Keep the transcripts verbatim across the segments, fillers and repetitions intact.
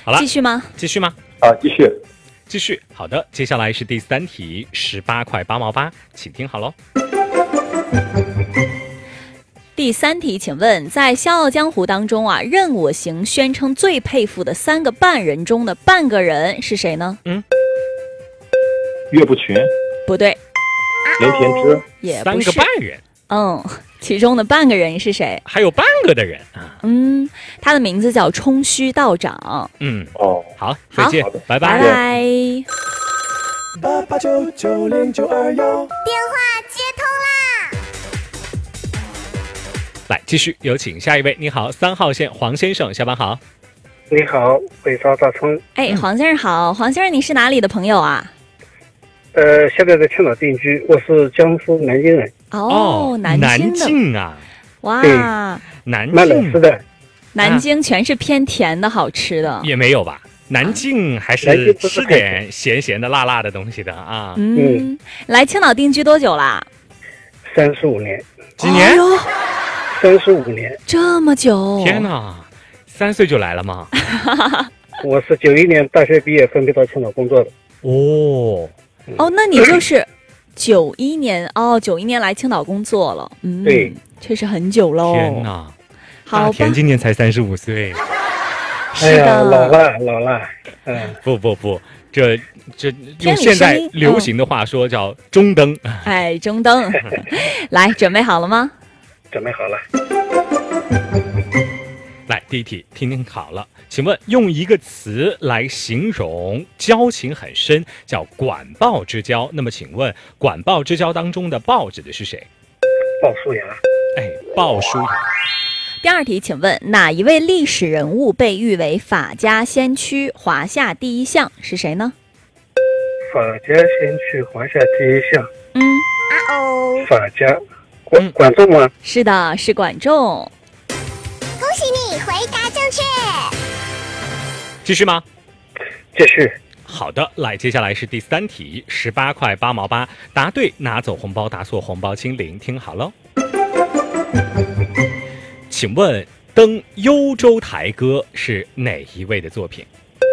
好了， 继续吗？ 继续吗？ 啊，继续。 继续。好的，接下来是第三题，十八块八毛八，请听好喽。 第三题，请问在《笑傲江湖》当中啊，任我行宣称最佩服的三个半人中的半个人是谁呢？ 嗯， 岳不群、 不对， 任田之， 也不是。 三个半人， 嗯，其中的半个人是谁？ 还有半个的人啊。 嗯，他的名字叫冲虚道长。 嗯， 哦， 好，再见，拜拜拜。 八八九九零九二幺， 电话接通啦！ 来，继续有请下一位。你好，三号线黄先生，下班好。 你好，北沙大葱。 哎，黄先生好，黄先生你是哪里的朋友啊？ 呃，现在在青岛定居，我是江苏南京人。 哦，南南京的。 京啊， 哇， 南蛮冷京吃的。 南京全是偏甜的好吃的。 也没有吧？南京还南是京不是吃点咸咸的、辣辣的东西的啊。 嗯，来青岛定居多久啦？ 三十五年。 几年？ 哎呦， 三十五年。 这么久！ 天哪，三岁就来了吗？ 我是九一年大学毕业，分配到青岛工作的。 哦， 哦，那你就是九一年哦，九一年来青岛工作了。嗯， 对， 确实很久喽。 天哪， 好吧大田，今年才三十五岁。 哎呀， 是的， 老了老了。嗯， 不不不，这这听你用现在声音流行的话说叫中灯。 哎，中灯，来，准备好了吗？ 准备好了。 来，第一题，听听好了，请问用一个词来形容交情很深，叫管鲍之交。那么，请问管鲍之交当中的鲍指的是谁？ 鲍叔牙。 哎，鲍叔牙。 第二题，请问哪一位历史人物被誉为法家先驱、华夏第一相是谁呢？ 法家先驱，华夏第一相。 嗯， 啊哦， 法家，管嗯管仲吗？ 是的，是管仲。 恭喜你回答正确。 继续吗？ 继续。 好的，来，接下来是第三题，十八块八毛八，答对拿走红包，答错红包清零。听好喽，请问登幽州台歌是哪一位的作品？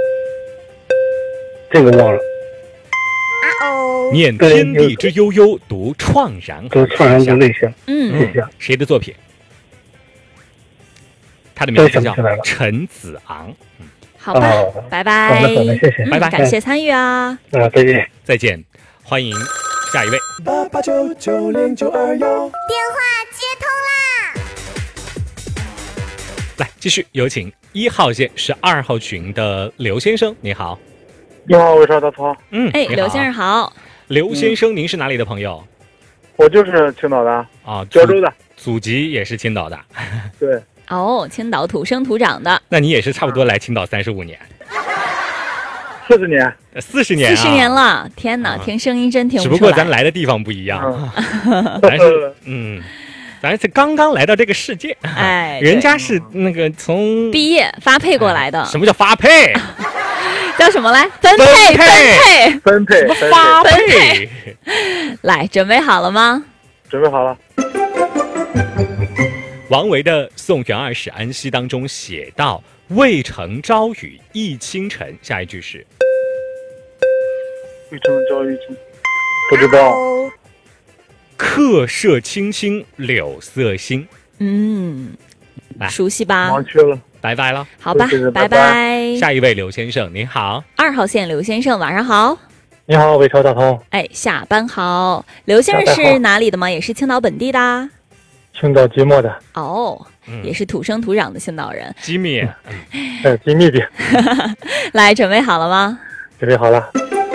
这个忘了。 啊哦， 念天地之悠悠，独怆然都怆然之泪下。 嗯， 泪下。 谁的作品？他的名字叫真想不起来了陈子昂。 好吧， 哦拜拜。 好的好的谢谢嗯拜拜感谢参与啊。 啊，再见。 再见，欢迎下一位。 八八九九零九二幺， 电话接通啦！ 来，继续有请一号线是二号群的刘先生，你好。 你好，我是大涛。 嗯， 哎， 你好刘先生好。 刘先生，您是哪里的朋友？ 我就是青岛的， 啊， 胶州的。 祖籍也是青岛的。 对， 哦，青岛土生土长的， 那你也是差不多来青岛三十五年， 四十年。 四十年、啊， 四十年了。天哪， 啊听声音真听不出来。 只不过咱来的地方不一样，咱是嗯，咱是刚刚来到这个世界， 哎， 人家是那个从毕业发配过来的。 什么叫发配？ 叫什么来？分配， 分分配， 分配， 什么分发分配？ 来，准备好了吗？ 准备好了。 王维的《送元二使安西》当中写道：“渭城朝雨浥轻尘。”下一句是渭城朝雨浥，不知道。 哦， “客舍青青柳色新。 嗯来， 熟悉吧？ 盲区了。” 拜拜了。 好吧谢谢， 拜拜拜。 下一位刘先生，您好。 二号线刘先生，晚上好。 你好，伟超大涛， 哎，下班好。刘先生下班好是哪里的吗？也是青岛本地的啊。 青岛即墨的， 哦， 嗯也是土生土长的青岛人。 机密， 呃，机密的， 来，准备好了吗？ 准备好了。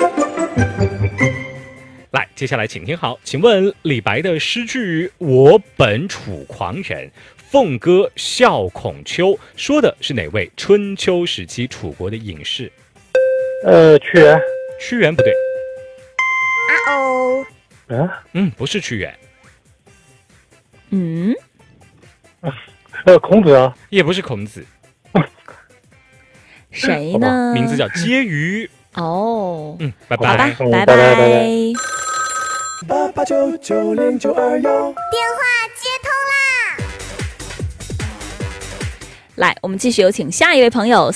来，接下来请听好，请问李白的诗句“我本楚狂人，凤歌笑孔丘”说的是哪位春秋时期楚国的隐士？ 呃，屈原， 屈原不对， 啊哦， 嗯， 嗯，不是屈原， 嗯， 呃，孔子啊， 也不是孔子， 谁呢？ 名字叫婕妤。 哦， 嗯，拜好吧拜。， 嗯拜拜拜拜拜八八九九零九二幺。 电话接通啦！ 来，我们继续有请下一位朋友。